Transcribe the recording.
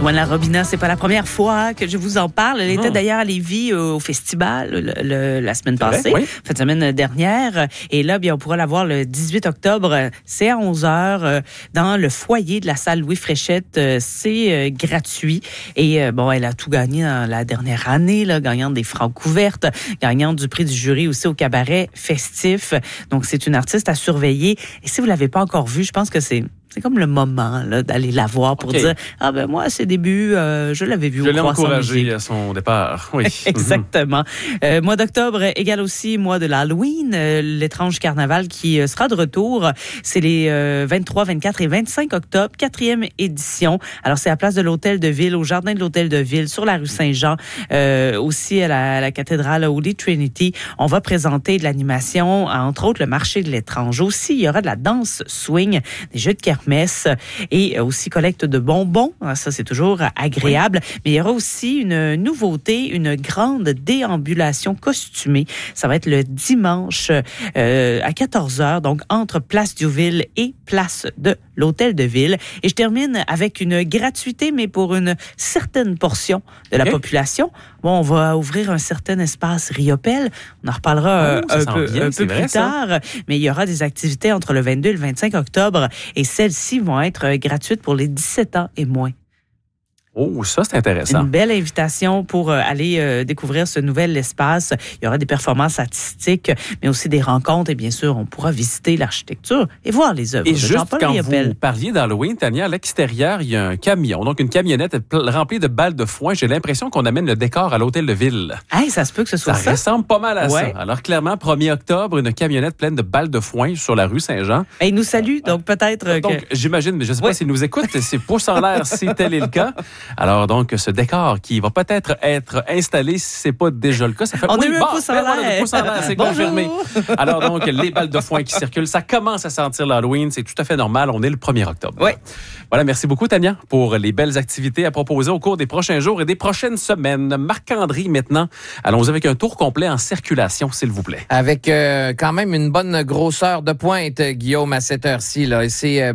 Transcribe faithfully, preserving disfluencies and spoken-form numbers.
Luana Robina, c'est pas la première fois que je vous en parle. Elle était non. d'ailleurs à Lévis euh, au festival le, le, la semaine C'est passée, vrai, oui. fin de semaine dernière. Et là, bien, on pourra la voir le dix-huit octobre. C'est à onze heures euh, dans le foyer de la salle Louis Fréchette. Euh, c'est euh, gratuit. Et euh, bon, elle a tout gagné dans la dernière année, là, gagnante des francs couvertes, gagnante du prix du jury aussi au cabaret festif. Donc, c'est une artiste à surveiller. Et si vous l'avez pas encore vue, je pense que c'est C'est comme le moment là, d'aller la voir pour okay. dire « Ah ben moi, à ses débuts, euh, je l'avais vue je au Croissant Musique. » Je l'ai encouragé à son départ, oui. Exactement. Euh, mois d'octobre égale aussi mois de l'Halloween, euh, l'étrange carnaval qui euh, sera de retour. C'est les euh, vingt-trois, vingt-quatre et vingt-cinq octobre, quatrième édition. Alors, c'est à la place de l'Hôtel de Ville, au jardin de l'Hôtel de Ville, sur la rue Saint-Jean, euh, aussi à la, à la cathédrale Holy Trinity. On va présenter de l'animation, entre autres le marché de l'étrange. Aussi, il y aura de la danse swing, des jeux de kermesse, messe et aussi collecte de bonbons. Ça, c'est toujours agréable. Oui. Mais il y aura aussi une nouveauté, une grande déambulation costumée. Ça va être le dimanche euh, à quatorze heures, donc entre Place Diouville et Place de l'Hôtel de Ville. Et je termine avec une gratuité, mais pour une certaine portion de la okay. population. Bon, on va ouvrir un certain espace Riopelle. On en reparlera oh, un peu, bien, un peu plus vrai, tard. Ça. Mais il y aura des activités entre le vingt-deux et le vingt-cinq octobre. Et celles-ci vont être gratuites pour les dix-sept ans et moins. Oh, ça, c'est intéressant. Une belle invitation pour aller euh, découvrir ce nouvel espace. Il y aura des performances artistiques, mais aussi des rencontres. Et bien sûr, on pourra visiter l'architecture et voir les œuvres et de juste Jean-Paul quand Riopelle. Vous parliez d'Halloween, Tania, à l'extérieur, il y a un camion, donc une camionnette remplie de balles de foin. J'ai l'impression qu'on amène le décor à l'Hôtel de Ville. Hey, ça se peut que ce soit ça. Ça ressemble pas mal à ouais. ça. Alors, clairement, premier octobre, une camionnette pleine de balles de foin sur la rue Saint-Jean. Et il nous salue, donc peut-être donc, que... j'imagine, mais je ne sais ouais. pas s'il nous écoute, c'est pouce en l'air si tel est le cas. Alors, donc, ce décor qui va peut-être être installé si ce n'est pas déjà le cas. Ça fait on oui, a eu bon, un pouce en ben, l'air. Voilà, pouce en l'air, c'est confirmé. Alors donc, les balles de foin qui circulent, ça commence à sentir l'Halloween. C'est tout à fait normal. On est le premier octobre. Oui. Voilà, merci beaucoup, Tania, pour les belles activités à proposer au cours des prochains jours et des prochaines semaines. Marc-André, maintenant, allons-y avec un tour complet en circulation, s'il vous plaît. Avec euh, quand même une bonne grosseur de pointe, Guillaume, à cette heure-ci. Là. Et c'est... Euh,